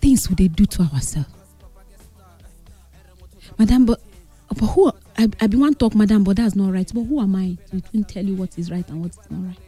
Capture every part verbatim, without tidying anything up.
things we they do to ourselves. Madam, but, but who, I, I be want to talk, madam, but that's not right. But who am I to even tell you what is right and what is not right?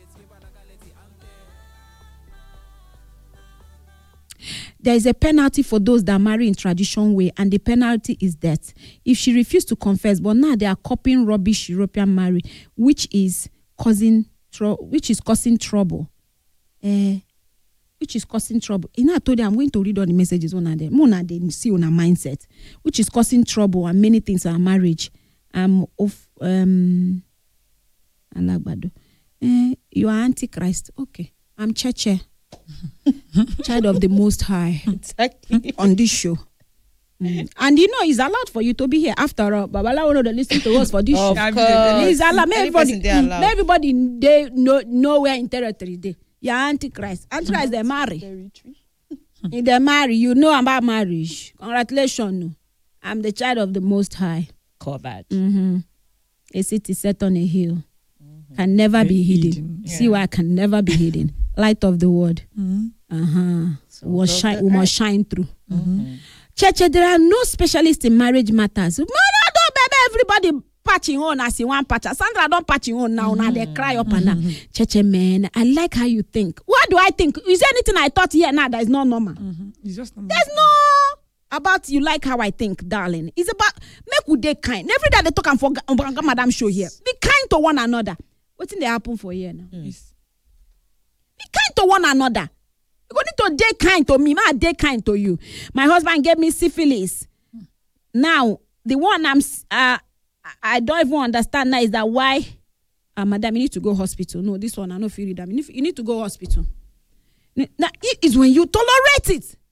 There is a penalty for those that marry in tradition way, and the penalty is death. If she refused to confess, but now they are copying rubbish European marriage, which is causing tro- which is causing trouble. Uh, which is causing trouble. You know, I told you I'm going to read all the messages on there. More than they see on a mindset, which is causing trouble and many things in our marriage. Um, of um, Alagbado. Uh, you are Antichrist. Okay, I'm Cheche. Child of the Most High. Exactly. On this show. Mm. And you know, it's allowed for you to be here. After all, Babalawo know to listen to us for this of show. Course. It's allowed. Everybody, everybody, they know nowhere in territory. They, you're Antichrist. Antichrist, they marry. If they marry, you know about marriage. Congratulations. I'm the child of the Most High. Covered. Mm-hmm. A city set on a hill. Mm-hmm. Can never be, be hidden. hidden. Yeah. See why I can never be hidden. Light of the world. Mm-hmm. Uh-huh. So we, shine, we must shine through. Mm-hmm. Church, there are no specialists in marriage matters. Man, I don't, baby, everybody patching on as you want patch. Sandra don't patching on now. Mm-hmm. Now they cry up and down. Church, man, I like how you think. What do I think? Is there anything I thought here now that is not normal? Mm-hmm. It's just normal. There's no about you like how I think, darling. It's about make we dey kind. Every day they talk and for Madam show here. Be kind to one another. What's in the happen for here now? Yes. Be kind to one another. You go need to dey kind to me. I dey kind to you. My husband gave me syphilis. Hmm. Now the one I'm uh, I don't even understand now is that why, uh, madam, you need to go hospital. No, this one I don't feel it. You need, you need to go hospital. Now it is when you tolerate it.